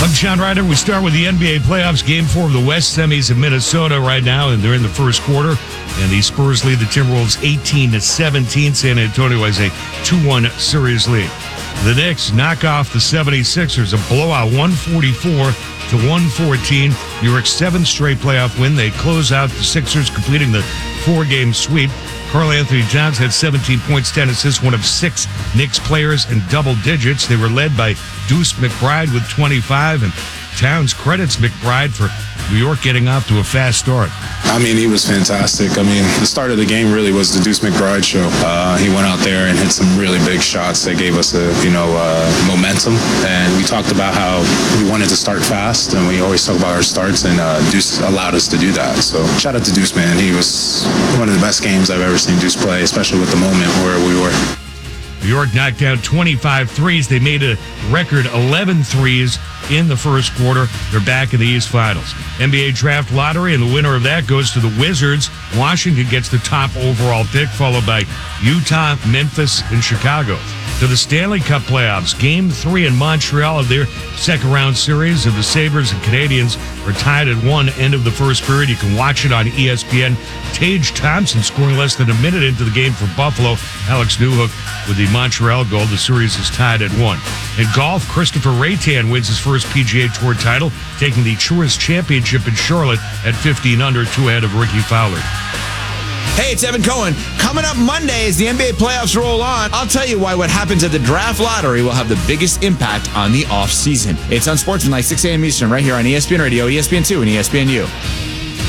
I'm John Ryder. We start with the NBA playoffs. Game 4 of the West semis in Minnesota right now, and they're in the first quarter. And the Spurs lead the Timberwolves 18-17. San Antonio has a 2-1 series lead. The Knicks knock off the 76ers, a blowout 144-114. New York's seventh straight playoff win. They close out the Sixers, completing the 4-game sweep. Karl-Anthony Towns had 17 points, 10 assists, one of 6 Knicks players in double digits. They were led by Deuce McBride with 25, and Towns credits McBride for New York getting off to a fast start. I mean, he was fantastic. I mean, the start of the game really was the Deuce McBride show. He went out there and hit some really big shots that gave us momentum. And we talked about how we wanted to start fast, and we always talk about our starts, and Deuce allowed us to do that. So shout out to Deuce, man. He was one of the best games I've ever seen Deuce play, especially with the moment where we were. New York knocked down 25 threes. They made a record 11 threes in the first quarter. They're back in the East Finals. NBA Draft Lottery, and the winner of that goes to the Wizards. Washington gets the top overall pick, followed by Utah, Memphis, and Chicago. To the Stanley Cup playoffs, Game 3 in Montreal of their second-round series of the Sabres and Canadiens are tied at 1 end of the first period. You can watch it on ESPN. Tage Thompson scoring less than a minute into the game for Buffalo. Alex Newhook with the Montreal goal. The series is tied at 1. In golf, Christopher Raytan wins his first PGA Tour title, taking the Tourist Championship in Charlotte at 15 under, 2 ahead of Ricky Fowler. Hey, it's Evan Cohen. Coming up Monday as the NBA playoffs roll on, I'll tell you why what happens at the Draft Lottery will have the biggest impact on the offseason. It's on Sportsmanlike, 6 a.m. Eastern, right here on ESPN Radio, ESPN2, and ESPNU.